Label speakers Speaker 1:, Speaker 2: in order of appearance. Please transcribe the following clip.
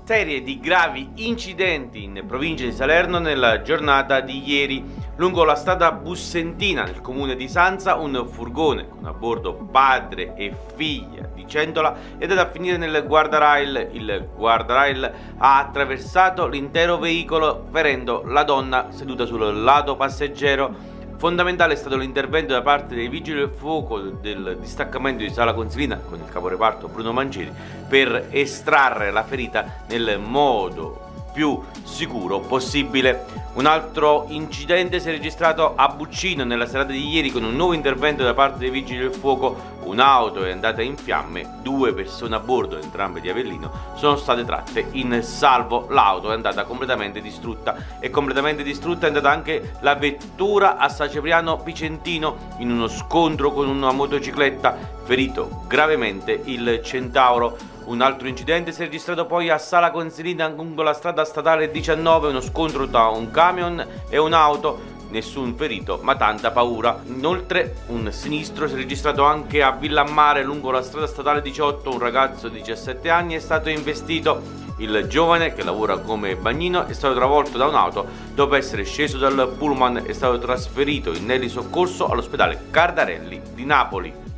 Speaker 1: Serie di gravi incidenti in provincia di Salerno nella giornata di ieri. Lungo la strada Bussentina nel comune di Sanza un furgone con a bordo padre e figlia di Centola è andato a finire nel guardrail. Il guardrail ha attraversato l'intero veicolo ferendo la donna seduta sul lato passeggero. Fondamentale è stato l'intervento da parte dei vigili del fuoco del distaccamento di Sala Consilina con il caporeparto Bruno Mancini per estrarre la ferita nel modo più sicuro possibile. Un altro incidente si è registrato a Buccino nella serata di ieri con un nuovo intervento da parte dei vigili del fuoco. Un'auto è andata in fiamme, 2 persone a bordo, entrambe di Avellino, sono state tratte in salvo. L'auto è andata completamente distrutta e completamente distrutta è andata anche la vettura a San Cipriano Picentino in uno scontro con una motocicletta, ferito gravemente il Centauro. Un altro incidente si è registrato poi a Sala Consilina lungo la strada statale 19, uno scontro tra un camion e un'auto, nessun ferito ma tanta paura. Inoltre un sinistro si è registrato anche a Villammare lungo la strada statale 18, un ragazzo di 17 anni è stato investito. Il giovane, che lavora come bagnino, è stato travolto da un'auto. Dopo essere sceso dal pullman è stato trasferito in elisoccorso all'ospedale Cardarelli di Napoli.